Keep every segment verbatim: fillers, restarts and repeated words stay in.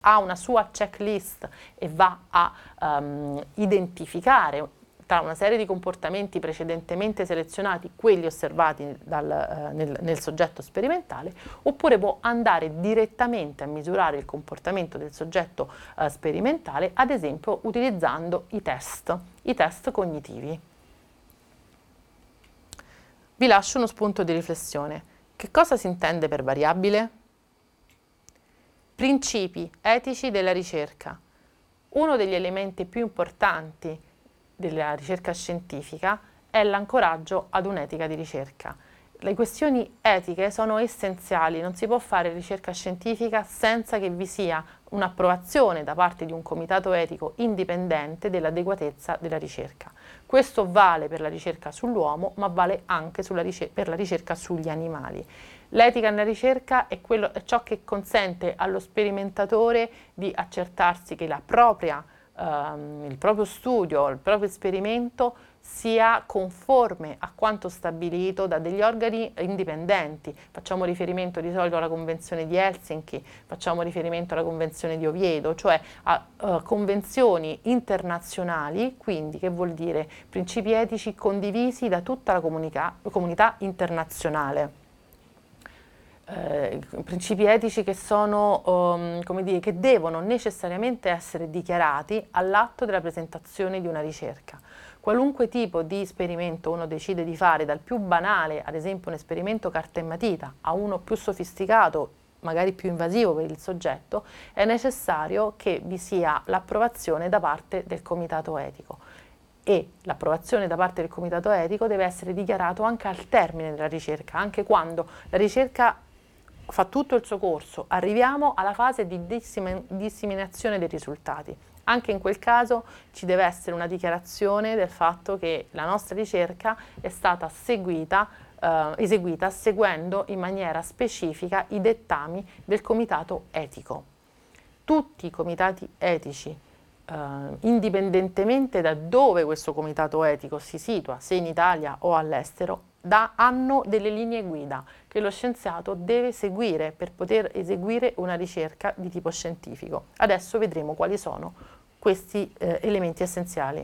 ha una sua checklist e va a um, identificare tra una serie di comportamenti precedentemente selezionati quelli osservati dal, uh, nel, nel soggetto sperimentale, oppure può andare direttamente a misurare il comportamento del soggetto uh, sperimentale, ad esempio utilizzando i test, i test cognitivi. Vi lascio uno spunto di riflessione. Che cosa si intende per variabile? Principi etici della ricerca. Uno degli elementi più importanti della ricerca scientifica è l'ancoraggio ad un'etica di ricerca. Le questioni etiche sono essenziali, non si può fare ricerca scientifica senza che vi sia un'approvazione da parte di un comitato etico indipendente dell'adeguatezza della ricerca. Questo vale per la ricerca sull'uomo, ma vale anche sulla ricer- per la ricerca sugli animali. L'etica nella ricerca è, quello, è ciò che consente allo sperimentatore di accertarsi che la propria Um, il proprio studio, il proprio esperimento sia conforme a quanto stabilito da degli organi indipendenti. Facciamo riferimento di solito alla Convenzione di Helsinki, facciamo riferimento alla Convenzione di Oviedo, cioè a uh, convenzioni internazionali, quindi che vuol dire principi etici condivisi da tutta la comunica- comunità internazionale. Eh, principi etici che sono, um, come dire, che devono necessariamente essere dichiarati all'atto della presentazione di una ricerca. Qualunque tipo di esperimento uno decide di fare, dal più banale, ad esempio un esperimento carta e matita, a uno più sofisticato, magari più invasivo per il soggetto, è necessario che vi sia l'approvazione da parte del comitato etico. E l'approvazione da parte del comitato etico deve essere dichiarato anche al termine della ricerca, anche quando la ricerca fa tutto il suo corso, arriviamo alla fase di disseminazione dei risultati. Anche in quel caso ci deve essere una dichiarazione del fatto che la nostra ricerca è stata seguita, eh, eseguita seguendo in maniera specifica i dettami del comitato etico. Tutti i comitati etici, eh, indipendentemente da dove questo comitato etico si situa, se in Italia o all'estero, Da, hanno delle linee guida che lo scienziato deve seguire per poter eseguire una ricerca di tipo scientifico. Adesso vedremo quali sono questi eh, elementi essenziali.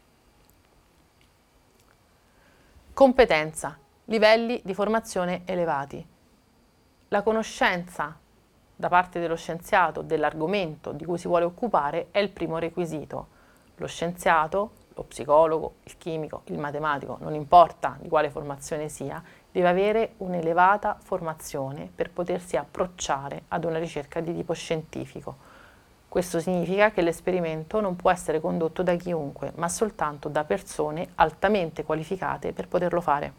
Competenza, livelli di formazione elevati. La conoscenza da parte dello scienziato dell'argomento di cui si vuole occupare è il primo requisito. Lo scienziato, lo psicologo, il chimico, il matematico, non importa di quale formazione sia, deve avere un'elevata formazione per potersi approcciare ad una ricerca di tipo scientifico. Questo significa che l'esperimento non può essere condotto da chiunque, ma soltanto da persone altamente qualificate per poterlo fare.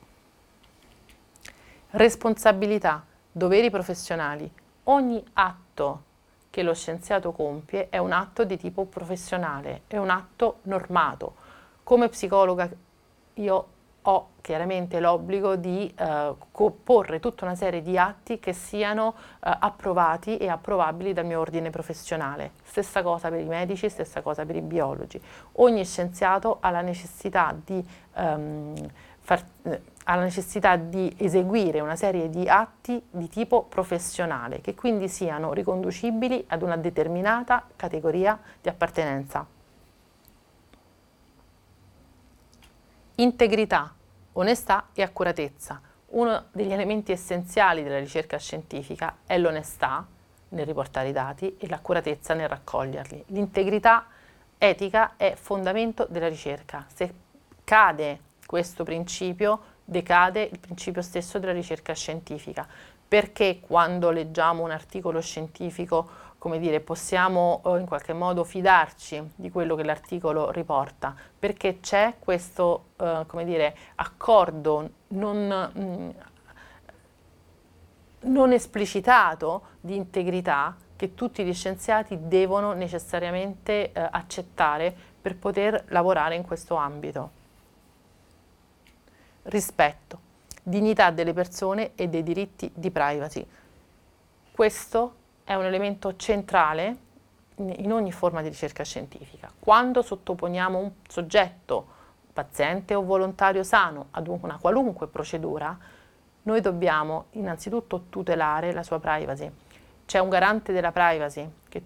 Responsabilità, doveri professionali. Ogni atto che lo scienziato compie è un atto di tipo professionale, è un atto normato. Come psicologa io ho chiaramente l'obbligo di eh, porre tutta una serie di atti che siano eh, approvati e approvabili dal mio ordine professionale. Stessa cosa per i medici, stessa cosa per i biologi. Ogni scienziato ha la necessità di ehm, far, eh, ha la necessità di eseguire una serie di atti di tipo professionale, che quindi siano riconducibili ad una determinata categoria di appartenenza. Integrità, onestà e accuratezza. Uno degli elementi essenziali della ricerca scientifica è l'onestà nel riportare i dati e l'accuratezza nel raccoglierli. L'integrità etica è fondamento della ricerca. Se cade questo principio, decade il principio stesso della ricerca scientifica. Perché quando leggiamo un articolo scientifico, come dire, possiamo eh, in qualche modo fidarci di quello che l'articolo riporta? Perché c'è questo, eh, come dire, accordo non, mh, non esplicitato di integrità che tutti gli scienziati devono necessariamente eh, accettare per poter lavorare in questo ambito. Rispetto, dignità delle persone e dei diritti di privacy. Questo è un elemento centrale in ogni forma di ricerca scientifica. Quando sottoponiamo un soggetto, paziente o volontario sano, ad una qualunque procedura, noi dobbiamo innanzitutto tutelare la sua privacy. c'è un garante della privacy che